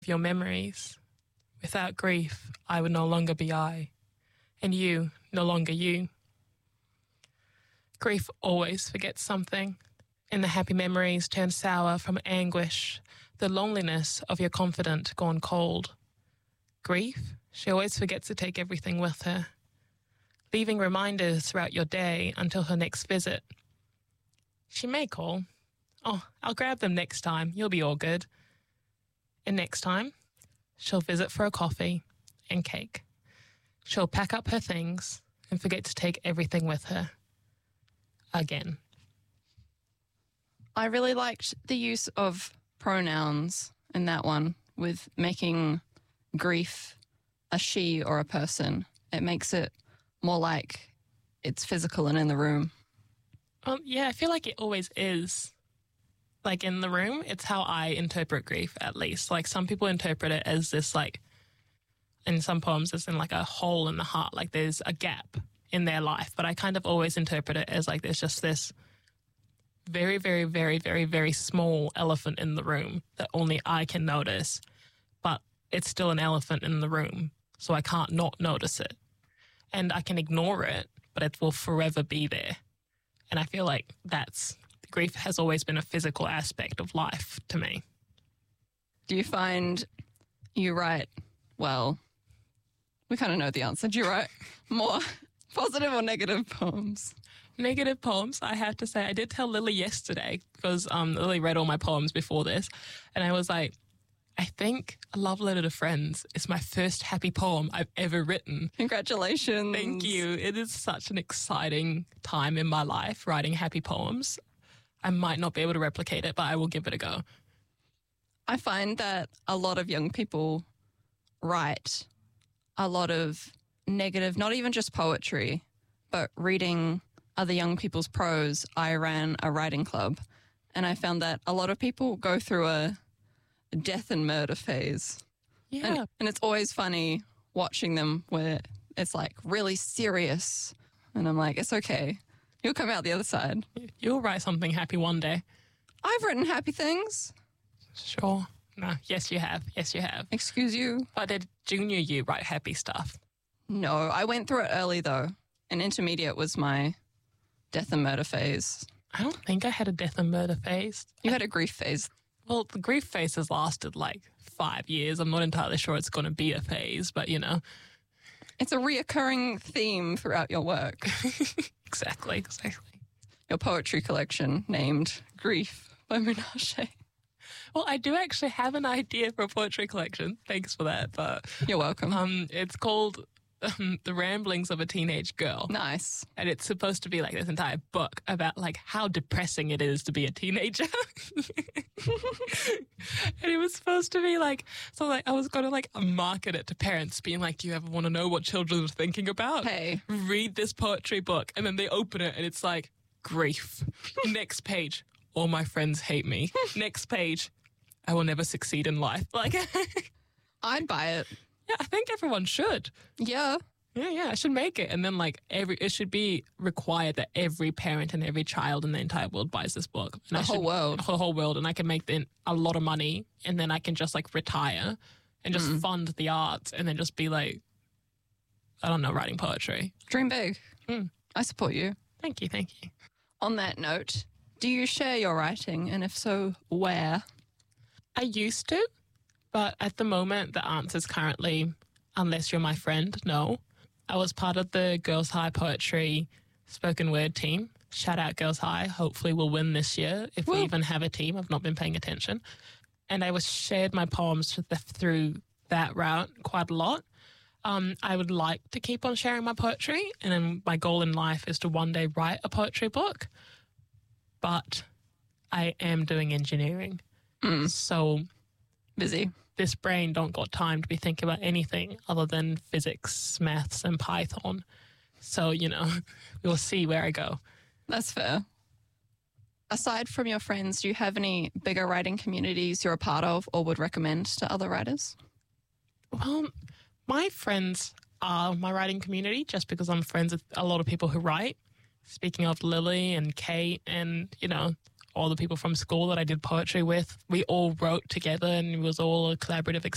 your memories. Without grief, I would no longer be I, and you no longer you. Grief always forgets something, and the happy memories turn sour from anguish, the loneliness of your confidant gone cold. Grief, she always forgets to take everything with her, leaving reminders throughout your day until her next visit. She may call. Oh, I'll grab them next time. You'll be all good. And next time, she'll visit for a coffee and cake. She'll pack up her things and forget to take everything with her. Again. I really liked the use of pronouns in that one, with making grief a she or a person. It makes it more like it's physical and in the room. Yeah, I feel like it always is. Like in the room, it's how I interpret grief, at least. Like some people interpret it as this, like, in some poems, it's in like a hole in the heart, like there's a gap in their life. But I kind of always interpret it as like there's just this very, very, very, very, very small elephant in the room that only I can notice. But it's still an elephant in the room, so I can't not notice it. And I can ignore it, but it will forever be there. And I feel like grief has always been a physical aspect of life to me. Do you find you write, well, we kind of know the answer. Do you write more positive or negative poems? Negative poems, I have to say. I did tell Lily yesterday, because Lily read all my poems before this, and I was like, I think A Love Letter to Friends is my first happy poem I've ever written. Congratulations. Thank you. It is such an exciting time in my life, writing happy poems. I might not be able to replicate it, but I will give it a go. I find that a lot of young people write a lot of negative, not even just poetry, but reading other young people's prose. I ran a writing club, and I found that a lot of people go through a death and murder phase. Yeah. And it's always funny watching them where it's like really serious. And I'm like, it's okay. You'll come out the other side. You'll write something happy one day. I've written happy things. Sure. No. Yes, you have. Yes, you have. Excuse you. But did junior you write happy stuff? No, I went through it early though. And intermediate was my death and murder phase. I don't think I had a death and murder phase. You had a grief phase. Well, the grief phase has lasted like 5 years. I'm not entirely sure it's going to be a phase, but you know. It's a reoccurring theme throughout your work. Exactly. Your poetry collection named Grief by Menashe. Well, I do actually have an idea for a poetry collection. Thanks for that. But you're welcome. It's called The Ramblings of a Teenage Girl. Nice. And it's supposed to be like this entire book about like how depressing it is to be a teenager. And it was supposed to be like, so like I was going to like market it to parents being like, do you ever want to know what children are thinking about? Hey. Read this poetry book. And then they open it and it's like, grief. Next page, all my friends hate me. Next page, I will never succeed in life. Like, I'd buy it. Yeah, I think everyone should. Yeah. Yeah, I should make it. And then like it should be required that every parent and every child in the entire world buys this book. And the whole world. The whole world. And I can make then a lot of money and then I can just like retire and just fund the arts and then just be like, I don't know, writing poetry. Dream big. I support you. Thank you. On that note, do you share your writing? And if so, where? I used to, but at the moment the answer is currently, unless you're my friend, no. I was part of the Girls High Poetry spoken word team. Shout out Girls High. Hopefully we'll win this year if we even have a team. I've not been paying attention. And I shared my poems through that route quite a lot. I would like to keep on sharing my poetry, and then my goal in life is to one day write a poetry book. But I am doing engineering. So busy. This brain don't got time to be thinking about anything other than physics, maths, and Python. So, you know, we'll see where I go. That's fair. Aside from your friends, do you have any bigger writing communities you're a part of or would recommend to other writers? Well, my friends are my writing community just because I'm friends with a lot of people who write. Speaking of Lily and Kate and, you know, all the people from school that I did poetry with, we all wrote together and it was all a collaborative experience.